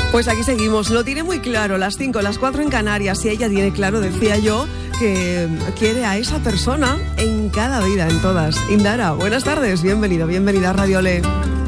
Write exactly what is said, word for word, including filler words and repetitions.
Pues aquí seguimos, lo tiene muy claro, las cinco, las cuatro en Canarias, y ella tiene claro, decía yo, que quiere a esa persona en cada vida, en todas. Indara, buenas tardes, bienvenida, bienvenida a Radio Le.